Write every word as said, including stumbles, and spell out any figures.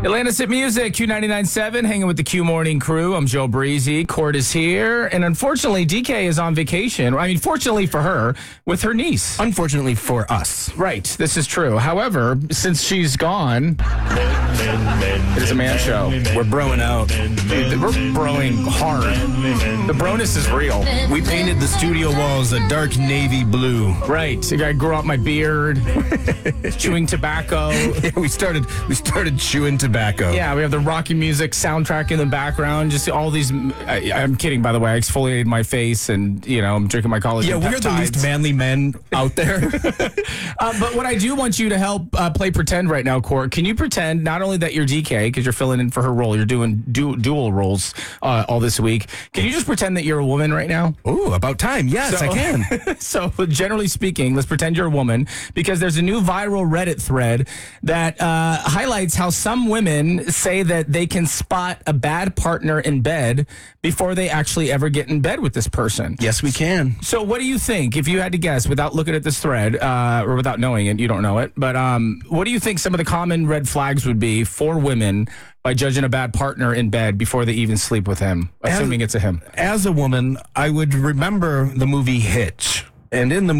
Atlantis at Music, Q ninety-nine point seven, hanging with the Q Morning crew. I'm Joe Breezy. Court is here. And unfortunately, D K is on vacation. I mean, fortunately for her, with her niece. Unfortunately for us. Right. This is true. However, since she's gone, it is a man show. We're broing out. Dude, we're broing hard. The broness is real. We painted the studio walls a dark navy blue. Right. I grew out my beard, chewing tobacco. Yeah, we started we started chewing tobacco. Yeah, we have the Rocky Music soundtrack in the background. Just all these. I, I'm kidding, by the way. I exfoliated my face, and you know, I'm drinking my collagen. Yeah, we're the peptides. least manly men out there. uh, but what I do want you to help uh, play pretend right now, Court. Can you pretend not only that you're D K because you're filling in for her role, you're doing du- dual roles uh, all this week. Can you just pretend that you're a woman right now? Ooh, about time. Yes, So- I can. So, generally speaking, let's pretend you're a woman because there's a new viral Reddit thread that uh, highlights how some women say that they can spot a bad partner in bed before they actually ever get in bed with this person. Yes, we can. So, what do you think, if you had to guess without looking at this thread uh, or without knowing it, you don't know it, but um, what do you think some of the common red flags would be for women by judging a bad partner in bed before they even sleep with him, assuming As- it's a him? As a woman, I would remember the movie Hitch. And in the